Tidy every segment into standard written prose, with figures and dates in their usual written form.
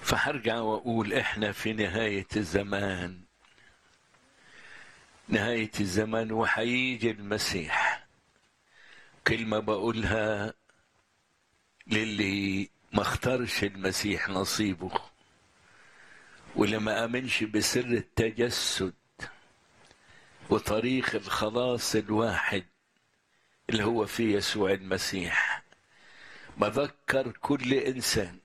فهرجع واقول احنا في نهاية الزمان، نهاية الزمان وهيجي المسيح. كلمة بقولها للي ما اختارش المسيح نصيبه، واللي ما امنش بسر التجسد وطريق الخلاص الواحد اللي هو في يسوع المسيح. بذكر كل انسان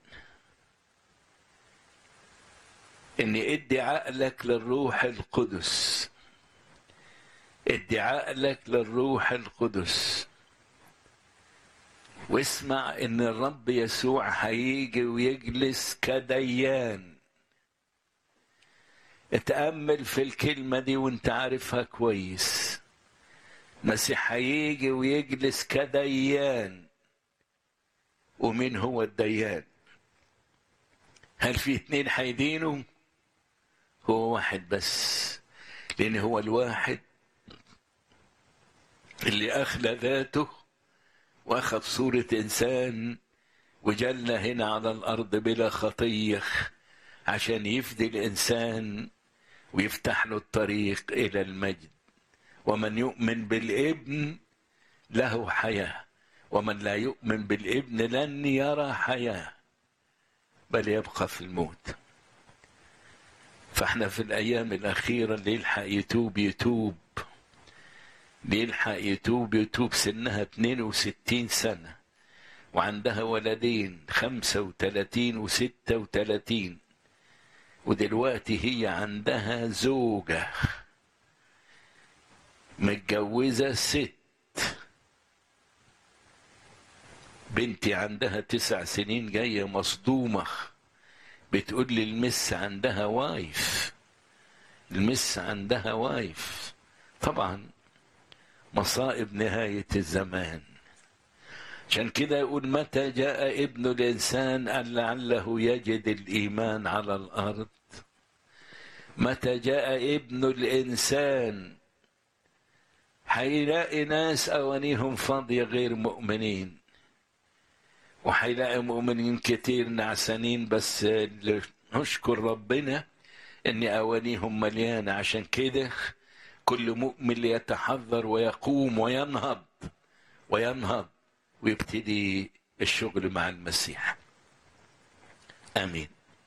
ان ادي عقلك للروح القدس، ادي عقلك للروح القدس، واسمع ان الرب يسوع هيجي ويجلس كديان. اتأمل في الكلمة دي وانت عارفها كويس. المسيح هيجي ويجلس كديان. ومين هو الديان؟ هل في اتنين هيدينوا؟ هو واحد بس، لان هو الواحد اللي اخلى ذاته واخذ صورة انسان وجلى هنا على الارض بلا خطية عشان يفدي الانسان ويفتح له الطريق الى المجد. ومن يؤمن بالابن له حياة، ومن لا يؤمن بالابن لن يرى حياة بل يبقى في الموت. فاحنا في الايام الاخيرة اللي يلحق يتوب يتوب، بيلحق يتوب يتوب. سنها 62 سنة وعندها ولدين 35 و36، ودلوقتي هي عندها زوجة متجوزة 6. بنتي عندها 9 سنين جاية مصدومة بتقول لي المس عندها وايف، المس عندها وايف. طبعا مصائب نهاية الزمان. عشان كده يقول متى جاء ابن الإنسان أن لعله يجد الإيمان على الأرض. متى جاء ابن الإنسان هيلاقي ناس أوانيهم فاضية غير مؤمنين، وهيلاقي مؤمنين كتير نعسانين، بس نشكر ربنا ان أوانيهم مليانة. عشان كده كل مؤمن ليتحذر ويقوم وينهض ويبتدي الشغل مع المسيح. آمين.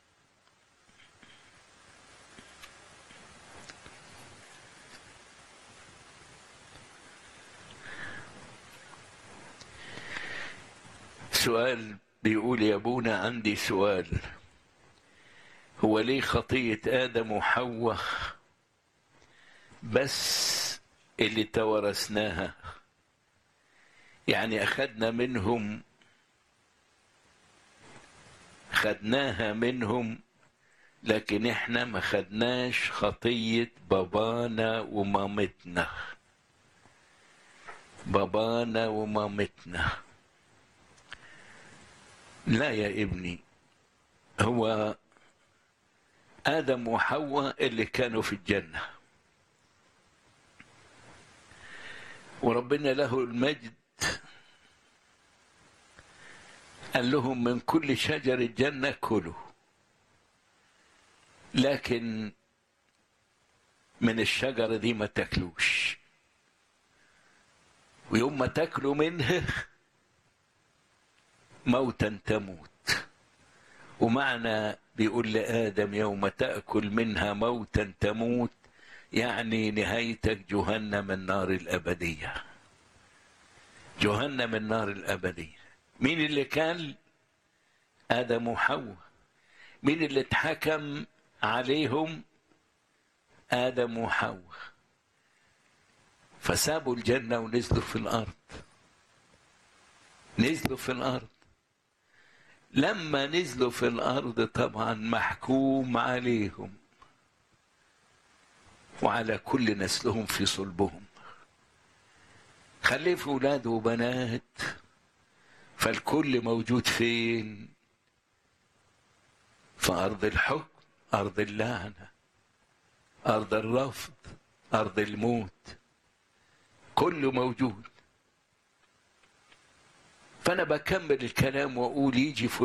سؤال بيقول يا ابونا عندي سؤال، هو ليه خطية آدم وحواء بس اللي توارثناها؟ يعني خدناها منهم، لكن احنا ما خدناش خطية بابانا ومامتنا. بابانا ومامتنا لا يا ابني، هو آدم وحواء اللي كانوا في الجنة، وربنا له المجد قال لهم من كل شجر الجنة كلوا، لكن من الشجرة دي ما تاكلوش، ويوم ما تاكلوا منها موتا تموت. ومعنى بيقول لآدم يوم تأكل منها موتا تموت، يعني نهايتك جهنم النار الأبدية. جهنم النار الأبدية. مين اللي كان؟ آدم وحواء. مين اللي اتحكم عليهم؟ آدم وحواء. فسابوا الجنة ونزلوا في الأرض. نزلوا في الأرض. لما نزلوا في الأرض طبعا محكوم عليهم وعلى كل نسلهم في صلبهم. خلفوا أولاد وبنات، فالكل موجود فين؟ في أرض الحكم، أرض اللعنة، أرض الرفض، أرض الموت. كله موجود. فأنا بكمل الكلام وأقول يجي